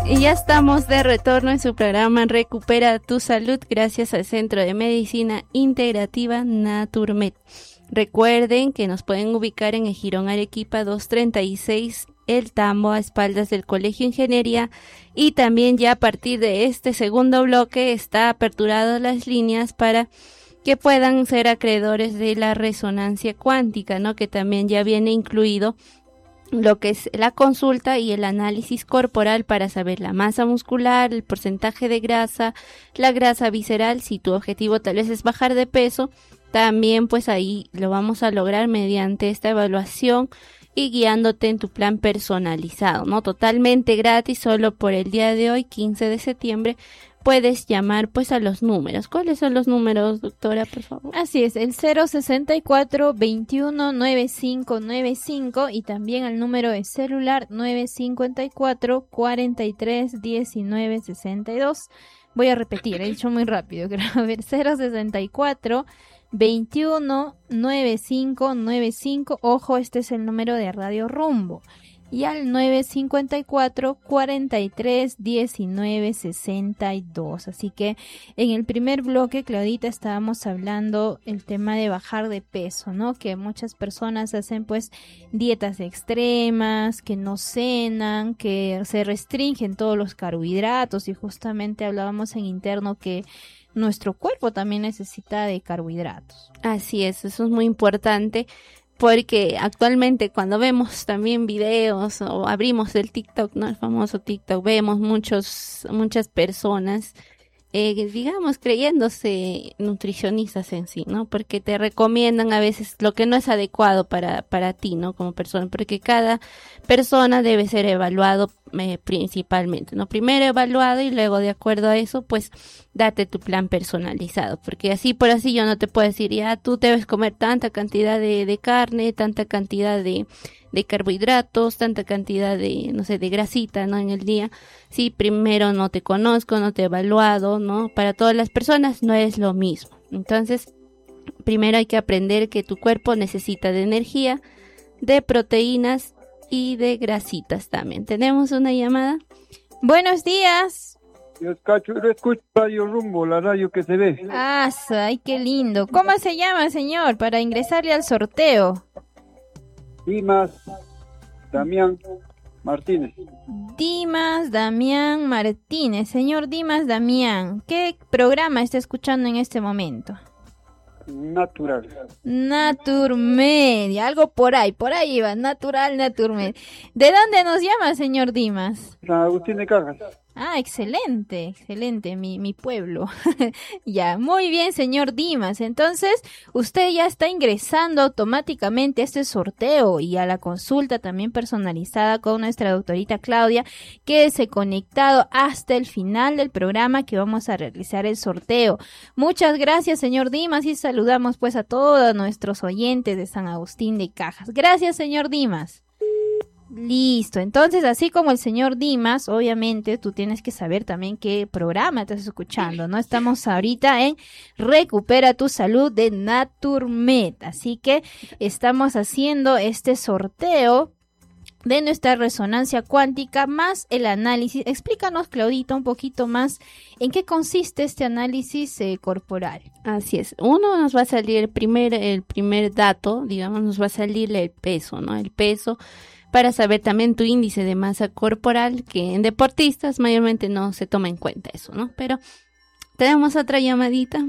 Y ya estamos de retorno en su programa Recupera tu Salud gracias al Centro de Medicina Integrativa Naturmed. Recuerden que nos pueden ubicar en el Jirón Arequipa 236, El Tambo, a espaldas del Colegio Ingeniería, y también ya a partir de este segundo bloque está aperturado las líneas para que puedan ser acreedores de la resonancia cuántica, ¿no? Que también ya viene incluido lo que es la consulta y el análisis corporal para saber la masa muscular, el porcentaje de grasa, la grasa visceral. Si tu objetivo tal vez es bajar de peso, también pues ahí lo vamos a lograr mediante esta evaluación y guiándote en tu plan personalizado, ¿no? Totalmente gratis, solo por el día de hoy, 15 de septiembre, puedes llamar pues a los números. ¿Cuáles son los números, doctora, por favor? Así es, el 064-21-9595 y también el número de celular 954-43-19-62. Voy a repetir, he dicho muy rápido, creo. A ver, 064-21-9595. Ojo, este es el número de Radio Rumbo. Y al 954-43-19-62. Así que en el primer bloque, Claudita, estábamos hablando el tema de bajar de peso, ¿no? Que muchas personas hacen pues dietas extremas, que no cenan, que se restringen todos los carbohidratos, y justamente hablábamos en interno que nuestro cuerpo también necesita de carbohidratos. Así es, eso es muy importante. Porque actualmente cuando vemos también videos o abrimos el TikTok, ¿no? El famoso TikTok, vemos muchas personas, digamos, creyéndose nutricionistas en sí, ¿no? Porque te recomiendan a veces lo que no es adecuado para ti, ¿no? Como persona, porque cada persona debe ser evaluado principalmente, ¿no? Primero evaluado y luego de acuerdo a eso, pues, date tu plan personalizado, porque así por así yo no te puedo decir, ya tú debes comer tanta cantidad de carne, tanta cantidad de carbohidratos, tanta cantidad de, no sé, de grasita, ¿no? En el día. Sí, primero no te conozco, no te he evaluado, ¿no? Para todas las personas no es lo mismo. Entonces, primero hay que aprender que tu cuerpo necesita de energía, de proteínas y de grasitas también. ¿Tenemos una llamada? Buenos días. Yo escucho Radio Rumbo, la radio que se ve. Ay, qué lindo. ¿Cómo se llama, señor, para ingresarle al sorteo? Dimas Damián Martínez. Dimas Damián Martínez. Señor Dimas Damián, ¿qué programa está escuchando en este momento? Naturmed, algo por ahí iba, Naturmed. ¿De dónde nos llama, señor Dimas? Agustín de Cajas. Excelente, mi pueblo. Ya, muy bien, señor Dimas. Entonces, usted ya está ingresando automáticamente a este sorteo y a la consulta también personalizada con nuestra doctorita Claudia. Quédese conectado hasta el final del programa que vamos a realizar el sorteo. Muchas gracias, señor Dimas, y saludamos pues a todos nuestros oyentes de San Agustín de Cajas. Gracias, señor Dimas. Listo, entonces así como el señor Dimas, obviamente tú tienes que saber también qué programa estás escuchando, ¿no? Estamos ahorita en Recupera tu Salud de Naturmed, así que estamos haciendo este sorteo de nuestra resonancia cuántica más el análisis. Explícanos, Claudita, un poquito más en qué consiste este análisis corporal. Así es, uno nos va a salir el primer dato, digamos, nos va a salir el peso, ¿no? El peso, para saber también tu índice de masa corporal, que en deportistas mayormente no se toma en cuenta eso, ¿no? Pero tenemos otra llamadita.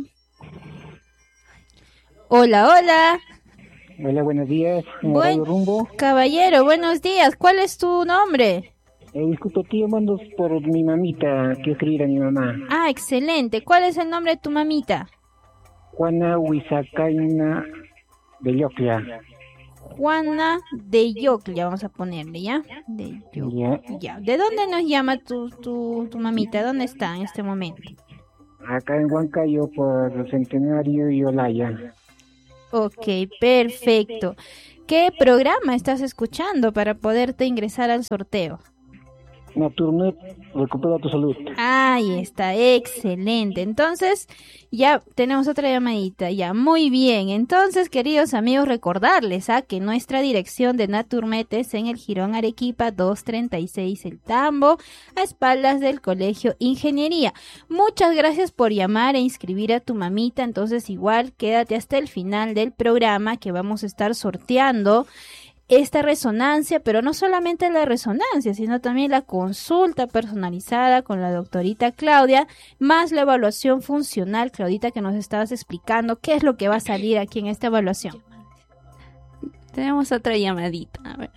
Hola. Hola, buenos días. Radio Rumbo. Caballero, buenos días. ¿Cuál es tu nombre? Disculpe, estoy llamando por mi mamita. Quiero escribir a mi mamá. Excelente. ¿Cuál es el nombre de tu mamita? Juana Huizacaina de Yoclia. Juana de Yoclia, vamos a ponerle, ¿ya? De Yoclia. Ya. ¿De dónde nos llama tu mamita? ¿Dónde está en este momento? Acá en Huancayo, por Centenario y Olaya. Ok, perfecto. ¿Qué programa estás escuchando para poderte ingresar al sorteo? Naturmed, recupera tu salud. Ahí está, excelente. Entonces, ya tenemos otra llamadita, ya, muy bien. Entonces, queridos amigos, recordarles que nuestra dirección de Naturmed es en el Jirón Arequipa 236 El Tambo, a espaldas del Colegio Ingeniería. Muchas gracias por llamar e inscribir a tu mamita. Entonces, igual, quédate hasta el final del programa que vamos a estar sorteando esta resonancia, pero no solamente la resonancia, sino también la consulta personalizada con la doctorita Claudia, más la evaluación funcional. Claudita, que nos estabas explicando qué es lo que va a salir aquí en esta evaluación. Tenemos otra llamadita. A ver.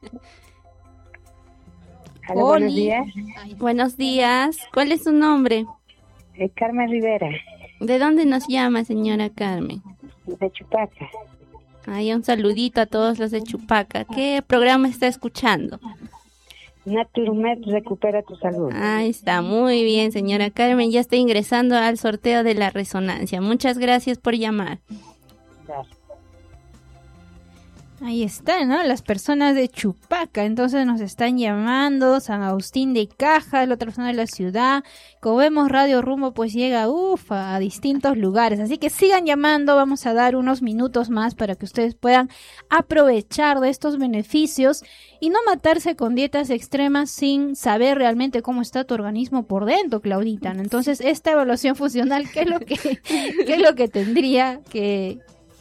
Hola, buenos días. Buenos días. ¿Cuál es su nombre? Carmen Rivera, ¿De dónde nos llama, señora Carmen? de Chupaca. Ay, un saludito a todos los de Chupaca. ¿Qué programa está escuchando? Naturmed, recupera tu salud. Ahí está, muy bien, señora Carmen. Ya está ingresando al sorteo de la resonancia. Muchas gracias por llamar. Gracias. Ahí está, ¿no? Las personas de Chupaca, entonces nos están llamando, San Agustín de Caja, la otra zona de la ciudad. Como vemos, Radio Rumbo pues llega, a distintos lugares. Así que sigan llamando, vamos a dar unos minutos más para que ustedes puedan aprovechar de estos beneficios y no matarse con dietas extremas sin saber realmente cómo está tu organismo por dentro, Claudita, ¿no? Entonces, esta evaluación funcional, ¿qué es lo que tendría que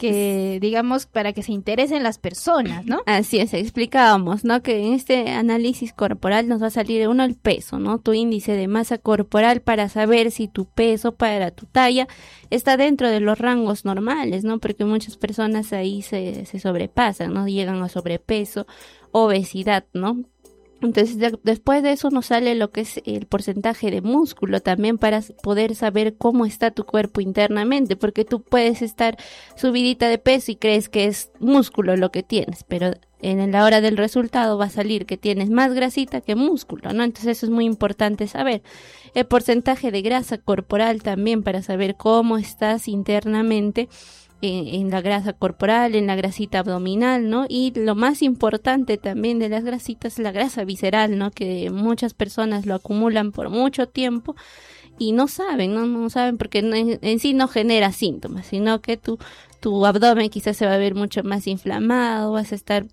digamos, para que se interesen las personas, ¿no? Así es, explicábamos, ¿no? Que en este análisis corporal nos va a salir uno el peso, ¿no? Tu índice de masa corporal para saber si tu peso para tu talla está dentro de los rangos normales, ¿no? Porque muchas personas ahí se sobrepasan, ¿no? Llegan a sobrepeso, obesidad, ¿no? Entonces, después de eso nos sale lo que es el porcentaje de músculo también para poder saber cómo está tu cuerpo internamente, porque tú puedes estar subidita de peso y crees que es músculo lo que tienes, pero en la hora del resultado va a salir que tienes más grasita que músculo, ¿no? Entonces eso es muy importante saber. El porcentaje de grasa corporal también para saber cómo estás internamente en la grasa corporal, en la grasita abdominal, ¿no? Y lo más importante también de las grasitas es la grasa visceral, ¿no? Que muchas personas lo acumulan por mucho tiempo y no saben, no saben porque en sí no genera síntomas, sino que tu abdomen quizás se va a ver mucho más inflamado, vas a estar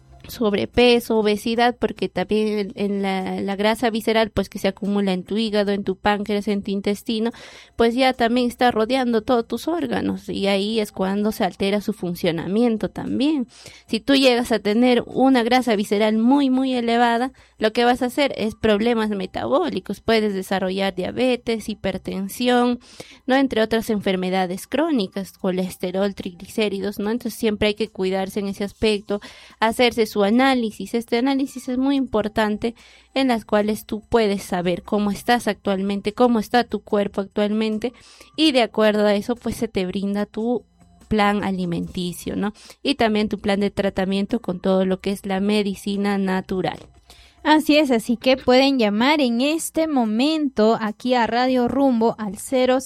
sobrepeso, obesidad, porque también en la grasa visceral pues que se acumula en tu hígado, en tu páncreas, en tu intestino, pues ya también está rodeando todos tus órganos y ahí es cuando se altera su funcionamiento también. Si tú llegas a tener una grasa visceral muy muy elevada, lo que vas a hacer es problemas metabólicos, puedes desarrollar diabetes, hipertensión, ¿no? Entre otras enfermedades crónicas, colesterol, triglicéridos, ¿no? Entonces siempre hay que cuidarse en ese aspecto, hacerse su análisis. Este análisis es muy importante en las cuales tú puedes saber cómo estás actualmente, cómo está tu cuerpo actualmente y de acuerdo a eso pues se te brinda tu plan alimenticio, ¿no? Y también tu plan de tratamiento con todo lo que es la medicina natural. Así es, así que pueden llamar en este momento aquí a Radio Rumbo al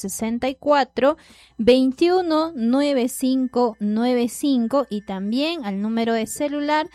064 21 9595 y también al número de celular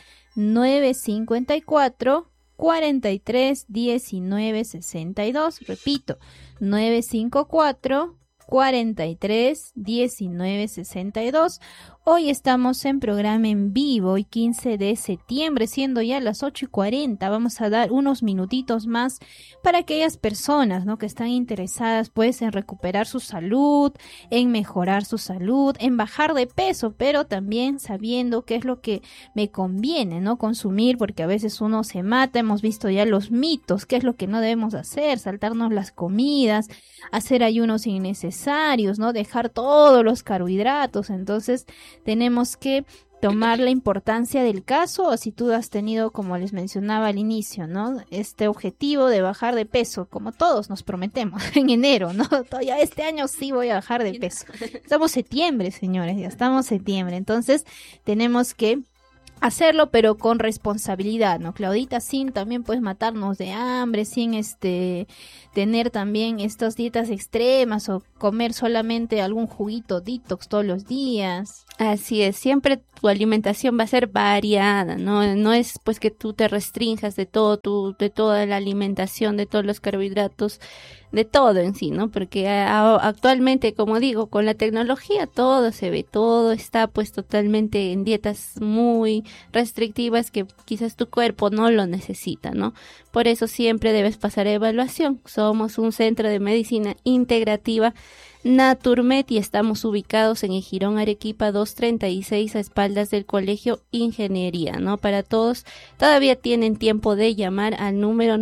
954 43 19 62. Repito, 954 43 19 62. Hoy estamos en programa en vivo, hoy 15 de septiembre, siendo ya las 8:40. Vamos a dar unos minutitos más para aquellas personas, ¿no? Que están interesadas pues en recuperar su salud, en mejorar su salud, en bajar de peso, pero también sabiendo qué es lo que me conviene, ¿no? Consumir, porque a veces uno se mata, hemos visto ya los mitos, qué es lo que no debemos hacer, saltarnos las comidas, hacer ayunos innecesarios, ¿no? Dejar todos los carbohidratos. Entonces tenemos que tomar la importancia del caso, o si tú has tenido, como les mencionaba al inicio, ¿no? Este objetivo de bajar de peso, como todos nos prometemos en enero, ¿no? Ya este año sí voy a bajar de peso. Estamos septiembre, señores, ya estamos septiembre. Entonces tenemos que hacerlo, pero con responsabilidad, ¿no, Claudita? Sin también pues matarnos de hambre, sin tener también estas dietas extremas o comer solamente algún juguito detox todos los días. Así es, siempre tu alimentación va a ser variada, no es pues que tú te restrinjas de toda la alimentación, de todos los carbohidratos, de todo en sí, ¿no? Porque actualmente, como digo, con la tecnología todo se ve, todo está pues totalmente en dietas muy restrictivas que quizás tu cuerpo no lo necesita, ¿no? Por eso siempre debes pasar a evaluación. Somos un centro de medicina integrativa Naturmed y estamos ubicados en el Jirón Arequipa 236 a espaldas del Colegio Ingeniería, ¿no? Para todos, todavía tienen tiempo de llamar al número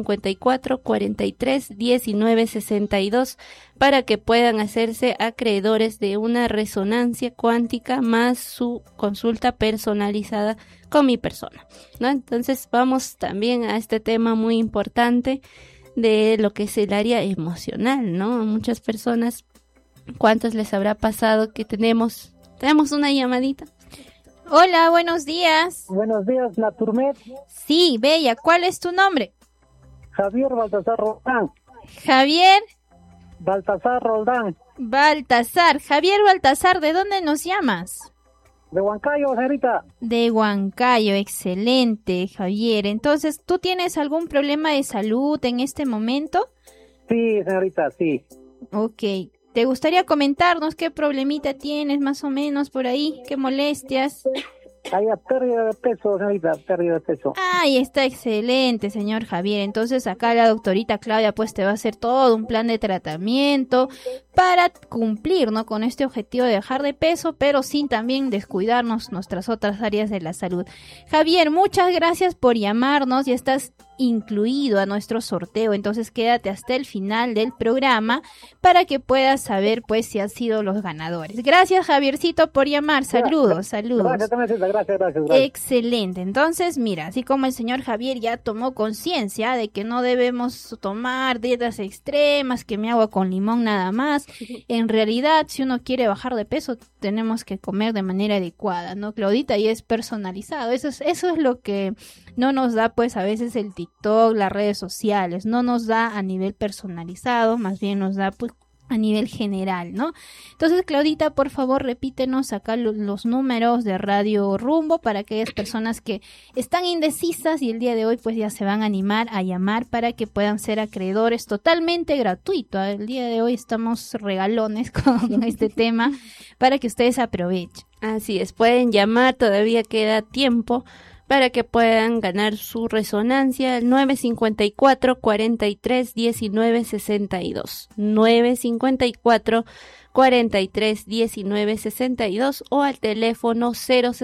954-43-1962 para que puedan hacerse acreedores de una resonancia cuántica más su consulta personalizada con mi persona, ¿no? Entonces vamos también a este tema muy importante de lo que es el área emocional, ¿no? Muchas personas, ¿cuántos les habrá pasado que tenemos una llamadita? Hola, buenos días. Buenos días, Naturmed. Sí, Bella, ¿cuál es tu nombre? Javier Baltasar Roldán. Javier Baltasar Roldán. Baltasar. Javier Baltasar, ¿de dónde nos llamas? De Huancayo, señorita. De Huancayo, excelente, Javier. Entonces, ¿tú tienes algún problema de salud en este momento? Sí, señorita, sí. Ok. ¿Te gustaría comentarnos qué problemita tienes más o menos por ahí? ¿Qué molestias? Hay pérdida de peso, señorita, pérdida de peso. Ay, está excelente, señor Javier. Entonces acá la doctorita Claudia pues te va a hacer todo un plan de tratamiento para cumplir, ¿no? Con este objetivo de bajar de peso, pero sin también descuidarnos nuestras otras áreas de la salud. Javier, muchas gracias por llamarnos. Ya estás incluido a nuestro sorteo, entonces quédate hasta el final del programa para que puedas saber pues si han sido los ganadores. Gracias, Javiercito, por llamar. Saludos. Gracias. Excelente. Entonces, mira, así como el señor Javier ya tomó conciencia de que no debemos tomar dietas extremas, que me agua con limón nada más, en realidad, si uno quiere bajar de peso, tenemos que comer de manera adecuada, ¿no, Claudita? Y es personalizado. Eso es lo que no nos da pues a veces el TikTok, las redes sociales, no nos da a nivel personalizado, más bien nos da pues a nivel general, ¿no? Entonces, Claudita, por favor, repítenos acá los números de Radio Rumbo para aquellas personas que están indecisas y el día de hoy pues ya se van a animar a llamar para que puedan ser acreedores totalmente gratuito. El día de hoy estamos regalones con este tema para que ustedes aprovechen. Así es, pueden llamar, todavía queda tiempo para que puedan ganar su resonancia al 954-43-1962, 954-43-1962 o al teléfono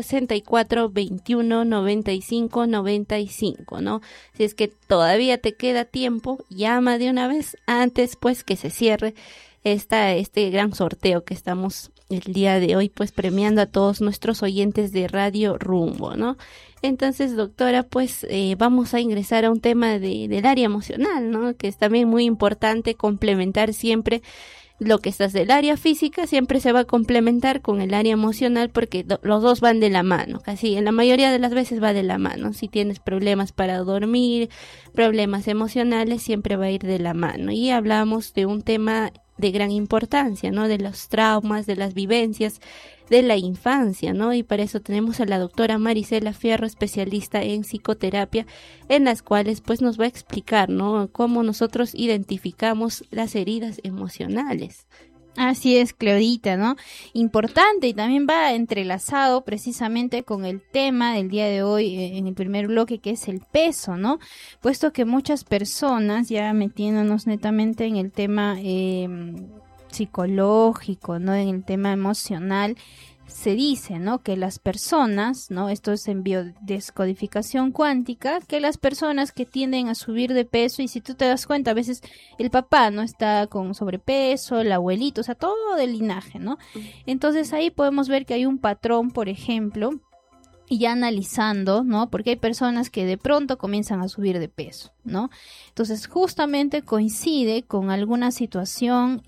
064-21-95-95, ¿no? Si es que todavía te queda tiempo, llama de una vez antes pues que se cierre este gran sorteo que estamos el día de hoy pues premiando a todos nuestros oyentes de Radio Rumbo, ¿no? Entonces, doctora, pues vamos a ingresar a un tema del área emocional, ¿no? Que es también muy importante complementar siempre lo que estás del área física, siempre se va a complementar con el área emocional porque los dos van de la mano, casi en la mayoría de las veces va de la mano. Si tienes problemas para dormir, problemas emocionales, siempre va a ir de la mano. Y hablamos de un tema de gran importancia, ¿no? De los traumas, de las vivencias de la infancia, ¿no? Y para eso tenemos a la doctora Marisela Fierro, especialista en psicoterapia, en las cuales pues nos va a explicar, ¿no? Cómo nosotros identificamos las heridas emocionales. Así es, Claudita, ¿no? Importante y también va entrelazado precisamente con el tema del día de hoy en el primer bloque, que es el peso, ¿no? Puesto que muchas personas, ya metiéndonos netamente en el tema psicológico, ¿no? En el tema emocional, se dice, ¿no? Que las personas, ¿no? Esto es en biodescodificación cuántica, que las personas que tienden a subir de peso, y si tú te das cuenta, a veces el papá no está con sobrepeso, el abuelito, o sea, todo del linaje, ¿no? Entonces ahí podemos ver que hay un patrón, por ejemplo, y ya analizando, ¿no? Porque hay personas que de pronto comienzan a subir de peso, ¿no? Entonces, justamente coincide con alguna situación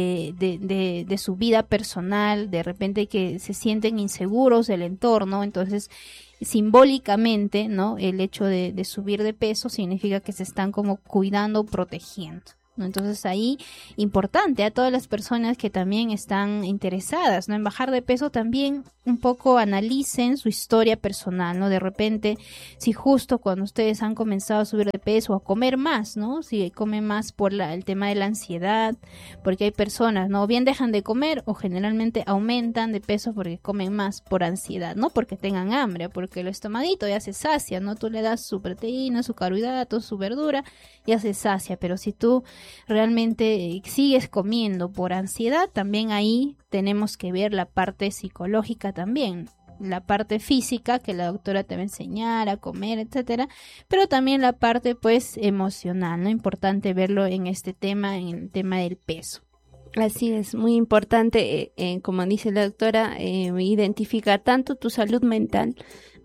de su vida personal, de repente que se sienten inseguros del entorno, entonces simbólicamente, ¿no? El hecho de subir de peso significa que se están como cuidando, protegiendo, ¿no? Entonces ahí, importante a todas las personas que también están interesadas, ¿no? En bajar de peso, también un poco analicen su historia personal, ¿no? De repente, si justo cuando ustedes han comenzado a subir de peso o a comer más, ¿no? Si comen más por el tema de la ansiedad, porque hay personas, ¿no? O bien dejan de comer o generalmente aumentan de peso porque comen más por ansiedad, no porque tengan hambre, porque el estomaguito ya se sacia, ¿no? Tú le das su proteína, su carbohidrato, su verdura, ya se sacia, pero si tú realmente sigues comiendo por ansiedad, también ahí tenemos que ver la parte psicológica también, la parte física que la doctora te va a enseñar a comer, etcétera, pero también la parte pues emocional, ¿no? Importante verlo en este tema, en el tema del peso. Así es, muy importante, como dice la doctora, identificar tanto tu salud mental,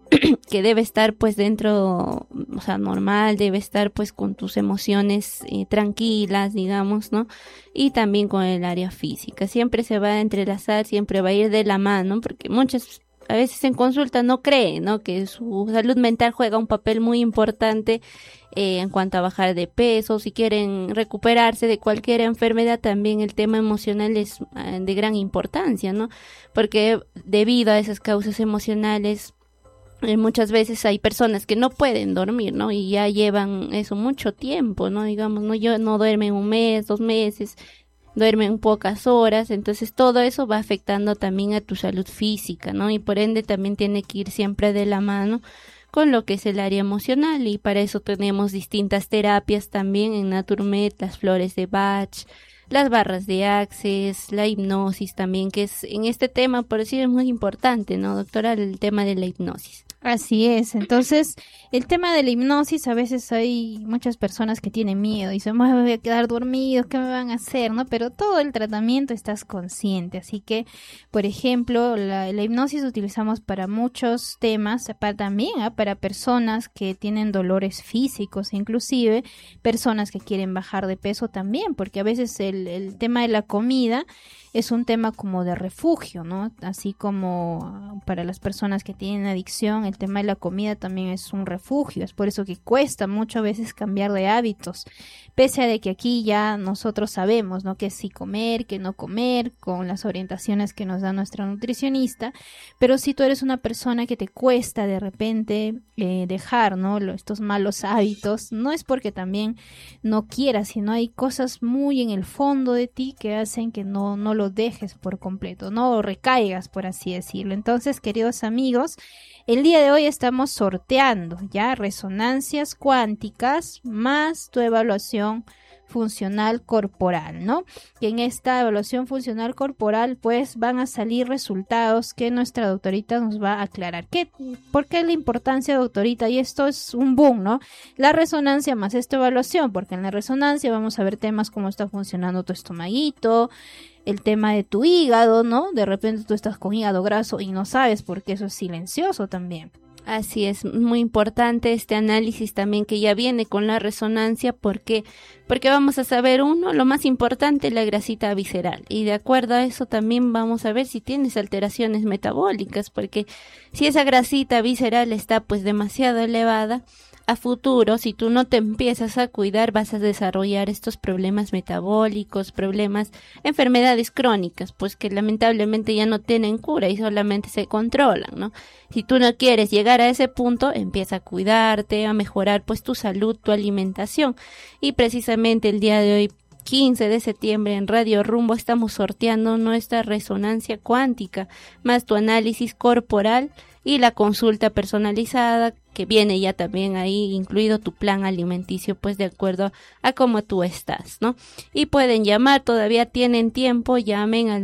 que debe estar pues dentro, o sea, normal, debe estar pues con tus emociones tranquilas, digamos, ¿no? Y también con el área física. Siempre se va a entrelazar, siempre va a ir de la mano, porque muchas a veces en consulta no creen, ¿no? Que su salud mental juega un papel muy importante en cuanto a bajar de peso. Si quieren recuperarse de cualquier enfermedad, también el tema emocional es de gran importancia, ¿no? Porque debido a esas causas emocionales, muchas veces hay personas que no pueden dormir, ¿no? Y ya llevan eso mucho tiempo, ¿no? Digamos, no duermen 1 mes, 2 meses, duermen pocas horas, entonces todo eso va afectando también a tu salud física, ¿no? Y por ende también tiene que ir siempre de la mano con lo que es el área emocional, y para eso tenemos distintas terapias también en Naturmed, las flores de Bach, las barras de Access, la hipnosis también, que es en este tema, por decir, es muy importante, ¿no, doctora? El tema de la hipnosis. Así es, entonces el tema de la hipnosis, a veces hay muchas personas que tienen miedo y dicen, me voy a quedar dormido, ¿qué me van a hacer? ¿No? Pero todo el tratamiento estás consciente, así que, por ejemplo, la hipnosis utilizamos para muchos temas, también para personas que tienen dolores físicos, inclusive personas que quieren bajar de peso también, porque a veces el tema de la comida es un tema como de refugio, ¿no? Así como para las personas que tienen adicción, el tema de la comida también es un refugio. Es por eso que cuesta mucho a veces cambiar de hábitos, pese a de que aquí ya nosotros sabemos, ¿no? Que sí comer, que no comer, con las orientaciones que nos da nuestra nutricionista. Pero si tú eres una persona que te cuesta de repente dejar, ¿no? Estos malos hábitos, no es porque también no quieras, sino hay cosas muy en el fondo de ti que hacen que no lo dejes por completo, no recaigas, por así decirlo. Entonces, queridos amigos, el día de hoy estamos sorteando ya resonancias cuánticas más tu evaluación funcional corporal, ¿no? Que en esta evaluación funcional corporal pues van a salir resultados que nuestra doctorita nos va a aclarar. ¿Por qué la importancia, doctorita? Y esto es un boom, ¿no? La resonancia más esta evaluación, porque en la resonancia vamos a ver temas como está funcionando tu estomaguito, el tema de tu hígado, ¿no? De repente tú estás con hígado graso y no sabes porque eso es silencioso también. Así es, muy importante este análisis también que ya viene con la resonancia, porque vamos a saber lo más importante, la grasita visceral, y de acuerdo a eso también vamos a ver si tienes alteraciones metabólicas, porque si esa grasita visceral está pues demasiado elevada, a futuro, si tú no te empiezas a cuidar, vas a desarrollar estos problemas metabólicos, enfermedades crónicas, pues que lamentablemente ya no tienen cura y solamente se controlan, ¿no? Si tú no quieres llegar a ese punto, empieza a cuidarte, a mejorar pues tu salud, tu alimentación. Y precisamente el día de hoy, 15 de septiembre, en Radio Rumbo estamos sorteando nuestra resonancia cuántica, más tu análisis corporal y la consulta personalizada, que viene ya también ahí incluido tu plan alimenticio, pues de acuerdo a cómo tú estás, ¿no? Y pueden llamar, todavía tienen tiempo, llamen al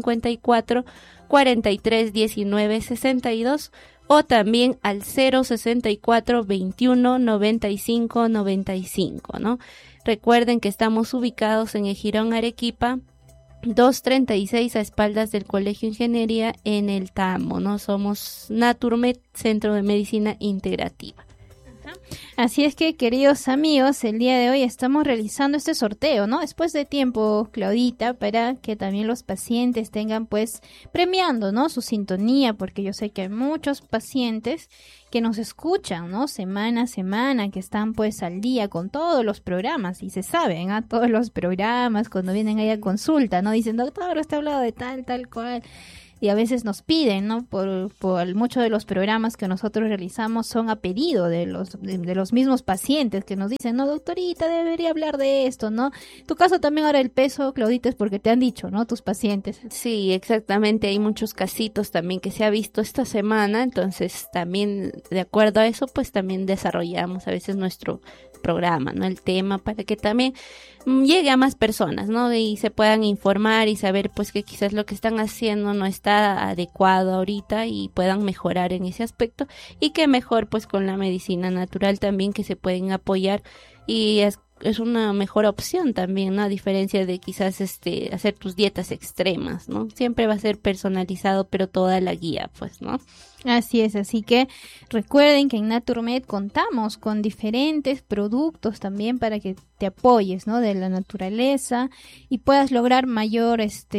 954 43 19 62 o también al 064 21 95 95, ¿no? Recuerden que estamos ubicados en el Jirón Arequipa, 236 a espaldas del Colegio Ingeniería en el Tambo, ¿no? Somos Naturmed, Centro de Medicina Integrativa. Así es que, queridos amigos, el día de hoy estamos realizando este sorteo, ¿no? Después de tiempo, Claudita, para que también los pacientes tengan, pues, premiando, ¿no? Su sintonía, porque yo sé que hay muchos pacientes que nos escuchan, ¿no? Semana a semana, que están, pues, al día con todos los programas, y se saben, ¿ah? Todos los programas, cuando vienen ahí a consulta, ¿no? Dicen, doctor, usted ha hablado de tal cual. Y a veces nos piden, ¿no? Por muchos de los programas que nosotros realizamos son a pedido de los mismos pacientes que nos dicen, no, doctorita, debería hablar de esto, ¿no? Tu caso también ahora el peso, Claudita, es porque te han dicho, ¿no? Tus pacientes. Sí, exactamente. Hay muchos casitos también que se ha visto esta semana, entonces también de acuerdo a eso, pues también desarrollamos a veces nuestro programa, ¿no? El tema para que también llegue a más personas, ¿no? Y se puedan informar y saber pues que quizás lo que están haciendo no está adecuado ahorita y puedan mejorar en ese aspecto, y que mejor pues con la medicina natural también, que se pueden apoyar, y es una mejor opción también, ¿no? A diferencia de quizás hacer tus dietas extremas, ¿no? Siempre va a ser personalizado, pero toda la guía, pues, ¿no? Así es, así que recuerden que en Naturmed contamos con diferentes productos también para que te apoyes, ¿no? De la naturaleza y puedas lograr mayor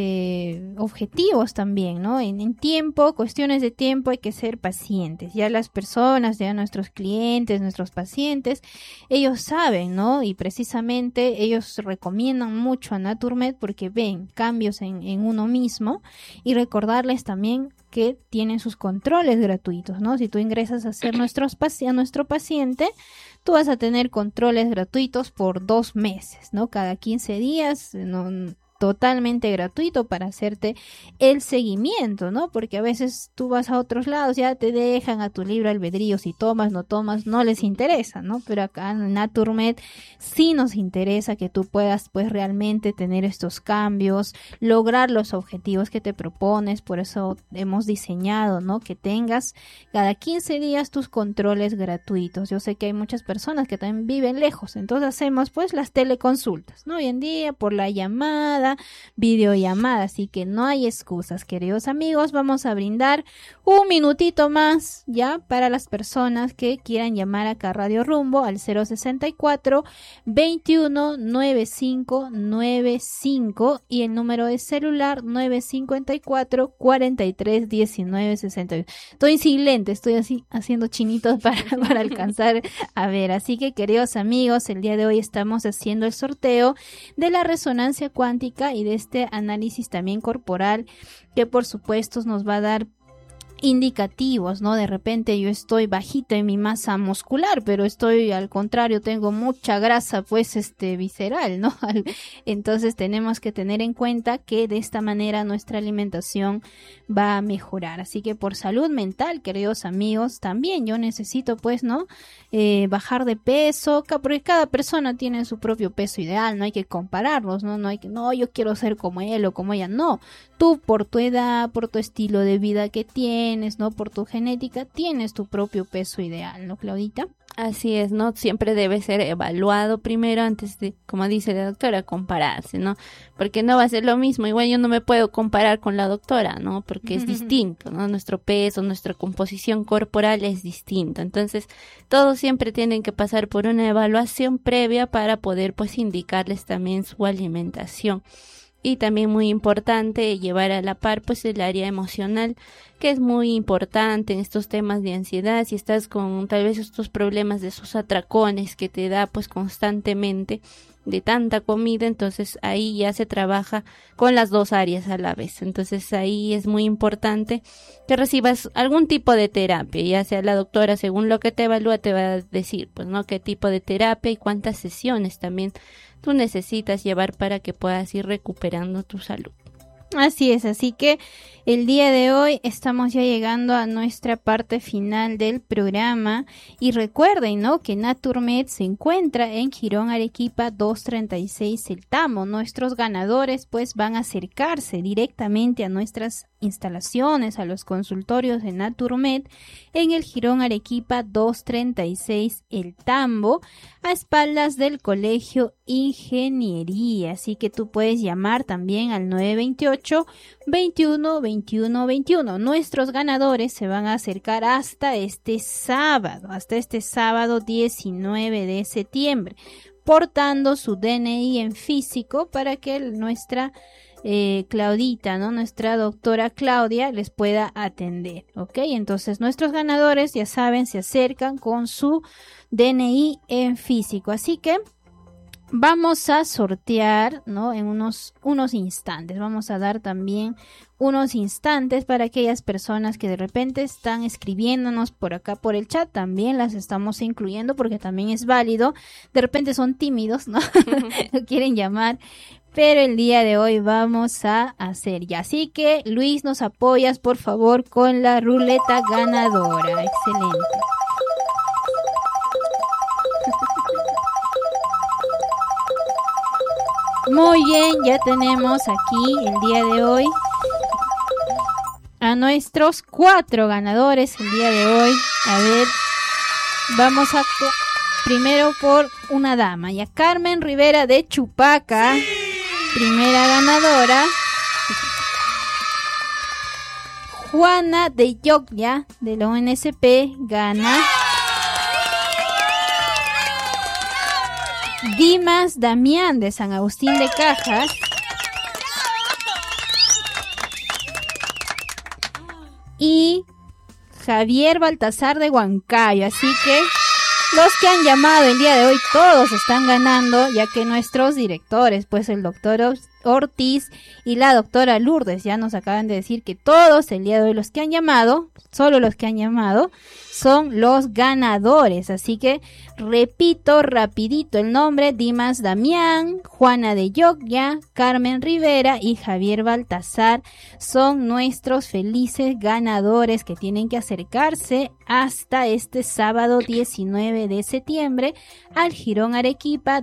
objetivos también, ¿no? En tiempo, cuestiones de tiempo, hay que ser pacientes. Ya las personas, ya nuestros clientes, nuestros pacientes, ellos saben, ¿no? Y precisamente ellos recomiendan mucho a Naturmed porque ven cambios en uno mismo, y recordarles también que tienen sus controles gratuitos, ¿no? Si tú ingresas a ser a nuestro paciente, tú vas a tener controles gratuitos por 2 meses, ¿no? Cada 15 días, totalmente gratuito para hacerte el seguimiento, ¿no? Porque a veces tú vas a otros lados, ya te dejan a tu libre albedrío, si tomas, no tomas, no les interesa, ¿no? Pero acá en Naturmed sí nos interesa que tú puedas pues realmente tener estos cambios, lograr los objetivos que te propones. Por eso hemos diseñado, ¿no? Que tengas cada 15 días tus controles gratuitos. Yo sé que hay muchas personas que también viven lejos, entonces hacemos pues las teleconsultas, ¿no? Hoy en día por la llamada, videollamada, así que no hay excusas, queridos amigos. Vamos a brindar un minutito más ya para las personas que quieran llamar acá a Radio Rumbo al 064 21 95 95 y el número de celular 954 43 19 68. Estoy sin lente, estoy así haciendo chinitos para alcanzar a ver. Así que, queridos amigos, el día de hoy estamos haciendo el sorteo de la resonancia cuántica y de este análisis también corporal, que por supuesto nos va a dar indicativos, ¿no? De repente yo estoy bajita en mi masa muscular, pero estoy al contrario, tengo mucha grasa pues visceral, ¿no? Entonces tenemos que tener en cuenta que de esta manera nuestra alimentación va a mejorar. Así que por salud mental, queridos amigos, también yo necesito pues, ¿no? Bajar de peso, porque cada persona tiene su propio peso ideal, no hay que compararnos, ¿no? No hay que, no, yo quiero ser como él o como ella, no. Tú por tu edad, por tu estilo de vida que tienes, ¿no? Por tu genética, tienes tu propio peso ideal, ¿no, Claudita? Así es, ¿no? Siempre debe ser evaluado primero antes de, como dice la doctora, compararse, ¿no? Porque no va a ser lo mismo. Igual yo no me puedo comparar con la doctora, ¿no? Porque es distinto, ¿no? Nuestro peso, nuestra composición corporal es distinta. Entonces, todos siempre tienen que pasar por una evaluación previa para poder, pues, indicarles también su alimentación. Y también muy importante llevar a la par pues el área emocional, que es muy importante en estos temas de ansiedad. Si estás con tal vez estos problemas de esos atracones que te da pues constantemente de tanta comida, entonces ahí ya se trabaja con las dos áreas a la vez. Entonces ahí es muy importante que recibas algún tipo de terapia, ya sea la doctora, según lo que te evalúa, te va a decir pues no qué tipo de terapia y cuántas sesiones también tú necesitas llevar para que puedas ir recuperando tu salud. Así es, así que el día de hoy estamos ya llegando a nuestra parte final del programa y recuerden, ¿no?, que Naturmed se encuentra en Girón Arequipa 236 El Tambo. Nuestros ganadores pues van a acercarse directamente a nuestras instalaciones, a los consultorios de Naturmed en el Girón Arequipa 236 El Tambo, a espaldas del Colegio Ingeniería. Así que tú puedes llamar también al 928 21 21 21. Nuestros ganadores se van a acercar hasta este sábado 19 de septiembre, portando su DNI en físico para que nuestra Claudita, ¿no?, nuestra doctora Claudia les pueda atender, ¿ok? Entonces nuestros ganadores, ya saben, se acercan con su DNI en físico, así que vamos a sortear, ¿no?, en unos instantes. Vamos a dar también unos instantes para aquellas personas que de repente están escribiéndonos por acá por el chat. También las estamos incluyendo porque también es válido. De repente son tímidos, ¿no? No quieren llamar. Pero el día de hoy vamos a hacer ya. Así que, Luis, nos apoyas, por favor, con la ruleta ganadora. Excelente. Muy bien, ya tenemos aquí el día de hoy a nuestros 4 ganadores el día de hoy. A ver, vamos a primero por una dama, ya Carmen Rivera de Chupaca, primera ganadora. Juana de Yogya de la UNSP gana. Dimas Damián de San Agustín de Cajas. Y Javier Baltasar de Huancayo. Así que los que han llamado el día de hoy, todos están ganando, ya que nuestros directores, pues el doctor Ortiz y la doctora Lourdes, ya nos acaban de decir que todos el día de hoy los que han llamado, solo los que han llamado, son los ganadores. Así que repito rapidito el nombre: Dimas Damián, Juana de Yogya, Carmen Rivera y Javier Baltasar son nuestros felices ganadores que tienen que acercarse hasta este sábado 19 de septiembre al Girón Arequipa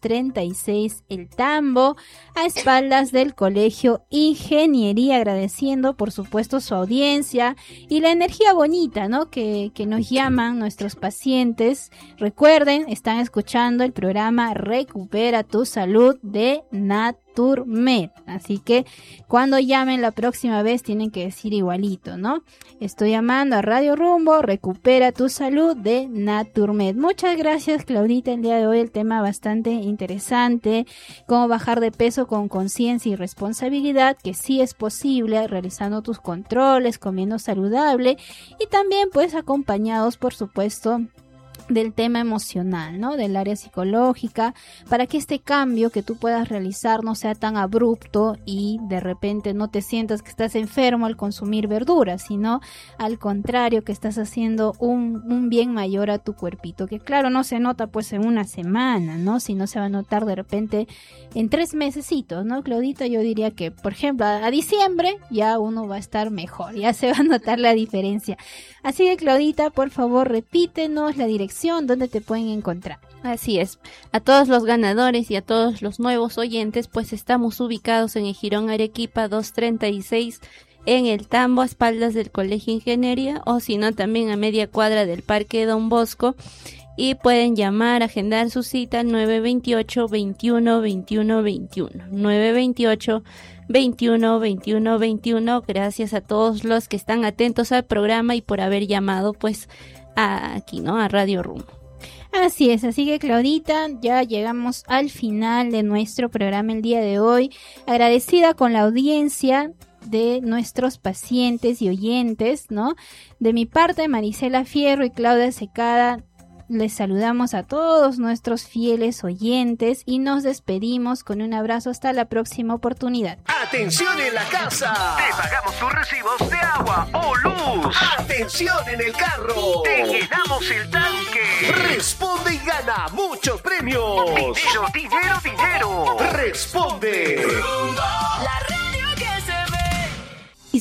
236 El Tambo, a espaldas del Colegio Ingeniería, agradeciendo por supuesto su audiencia y la energía bonita, ¿no?, que nos llaman nuestros pacientes. Recuerden, están escuchando el programa Recupera tu Salud de Naturmed, así que cuando llamen la próxima vez tienen que decir igualito, ¿no? Estoy llamando a Radio Rumbo, Recupera tu Salud de Naturmed. Muchas gracias, Claudita, el día de hoy el tema bastante interesante, cómo bajar de peso con conciencia y responsabilidad, que sí es posible realizando tus controles, comiendo saludable y también pues acompañados por supuesto del tema emocional, ¿no?, del área psicológica, para que este cambio que tú puedas realizar no sea tan abrupto y de repente no te sientas que estás enfermo al consumir verduras, sino al contrario, que estás haciendo un bien mayor a tu cuerpito, que claro, no se nota pues en una semana, ¿no?, sino se va a notar de repente en 3 mesecitos, ¿no, Claudita? Yo diría que, por ejemplo, a diciembre ya uno va a estar mejor, ya se va a notar la diferencia. Así que, Claudita, por favor, repítenos la dirección donde te pueden encontrar. Así es, a todos los ganadores y a todos los nuevos oyentes, pues estamos ubicados en el Girón Arequipa 236 en El Tambo, a espaldas del Colegio Ingeniería, o si no también a media cuadra del Parque Don Bosco, y pueden llamar, agendar su cita al 928 21 21 21, 928 21 21 21. Gracias a todos los que están atentos al programa y por haber llamado pues aquí, ¿no?, a Radio Rumbo. Así es, así que, Claudita, ya llegamos al final de nuestro programa el día de hoy, agradecida con la audiencia de nuestros pacientes y oyentes, ¿no? De mi parte, Marisela Fierro y Claudia Secada, les saludamos a todos nuestros fieles oyentes y nos despedimos con un abrazo hasta la próxima oportunidad. ¡Atención en la casa! Te pagamos tus recibos de agua o luz. ¡Atención en el carro! Te llenamos el tanque. Responde y gana muchos premios. Dinero, dinero, dinero. Responde. La radio que se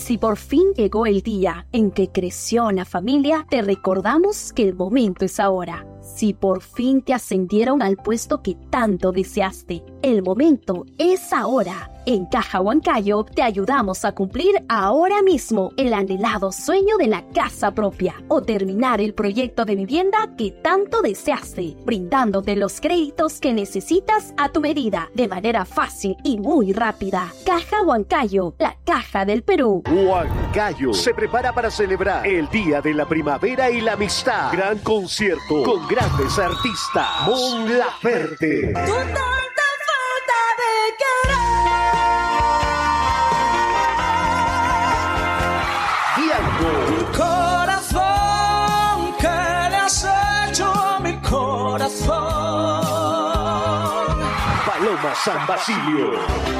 Si por fin llegó el día en que creció una familia, te recordamos que el momento es ahora. Si por fin te ascendieron al puesto que tanto deseaste, el momento es ahora. En Caja Huancayo te ayudamos a cumplir ahora mismo el anhelado sueño de la casa propia o terminar el proyecto de vivienda que tanto deseaste, brindándote los créditos que necesitas a tu medida, de manera fácil y muy rápida. Caja Huancayo, la caja del Perú. Huancayo se prepara para celebrar el Día de la Primavera y la Amistad. Gran concierto con grandes artistas. Mon Laferte. Corazón, ¿qué le has hecho a mi corazón? Paloma San Basilio.